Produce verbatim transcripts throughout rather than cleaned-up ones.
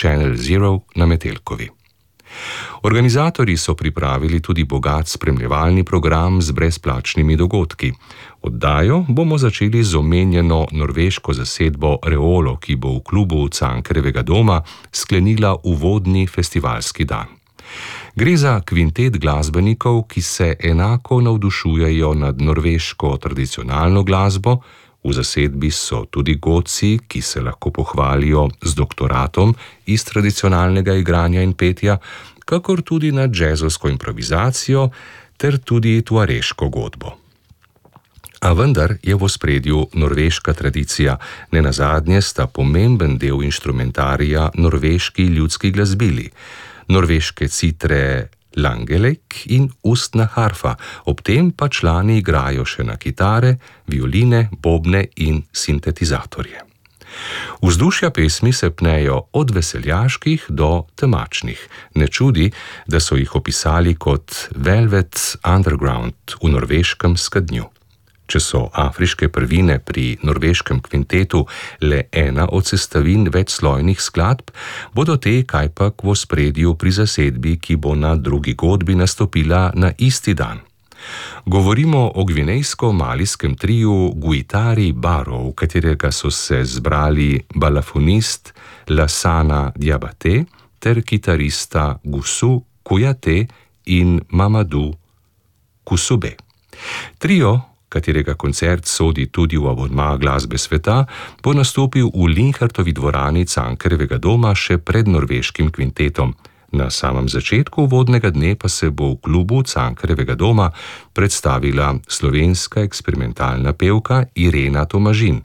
Channel Zero na Metelkovi. Organizatorji so pripravili tudi bogat spremljevalni program z brezplačnimi dogodki. Oddajo bomo začeli z omenjeno norveško zasedbo Reolo, ki bo v klubu Cankarjevega doma sklenila uvodni festivalski dan. Gre za kvintet glasbenikov, ki se enako navdušujejo nad norveško tradicionalno glasbo. V zasedbi so tudi godci, ki se lahko pohvalijo z doktoratom iz tradicionalnega igranja in petja, kakor tudi nad džezovsko improvizacijo ter tudi tuareško godbo. A vendar je v ospredju norveška tradicija, nenazadnje sta pomemben del inštrumentarija norveški ljudski glasbili, norveške citre langelek in ustna harfa, ob tem pa člani igrajo še na kitare, violine, bobne in sintetizatorje. Vzdušja pesmi se pnejo od veseljaških do temačnih. Ne čudi, da so jih opisali kot Velvet Underground v norveškem skadnju. Če so afriške prvine pri norveškem kvintetu le ena od sestavin večslojnih skladb, bodo te kajpak v ospredju pri zasedbi, ki bo na drugi godbi nastopila na isti dan. Govorimo o gvinejsko-malijskem triju Guitari Baro, v katerega so se zbrali balafonist Lassana Diabate ter kitarista Gusu Kujate in Mamadou Kusube. Trio, katerega koncert sodi tudi v abonma glasbe sveta, bo nastopil v Linhartovi dvorani Cankarjevega doma še pred norveškim kvintetom. Na samem začetku uvodnega dne pa se bo v klubu Cankarjevega doma predstavila slovenska eksperimentalna pevka Irena Tomažin.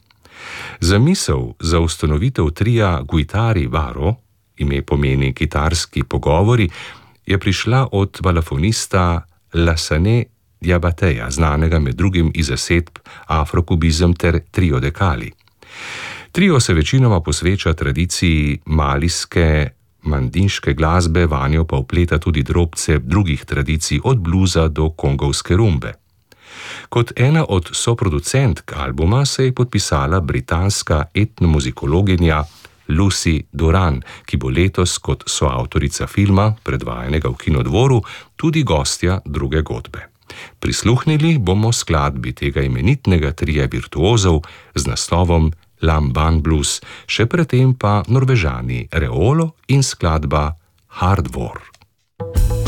Zamisel za ustanovitev trija Guitari Baro, ime pomeni kitarski pogovori, je prišla od balafonista Lassane Diabateja, znanega med drugim iz zasedb Afrokubizem ter Trio de Cali. Trio se večinoma posveča tradiciji malijske mandinške glasbe, vanjo pa vpleta tudi drobce drugih tradicij od bluza do kongovske rumbe. Kot ena od soproducentk albuma se je podpisala britanska etnomuzikologinja Lucy Duran, ki bo letos kot soavtorica filma, predvajanega v Kinodvoru, tudi gostja druge godbe. Prisluhnili bomo skladbi tega imenitnega trija virtuozov z naslovom Lamban Blues, še predtem pa Norvežani Reolo in skladba Hard War.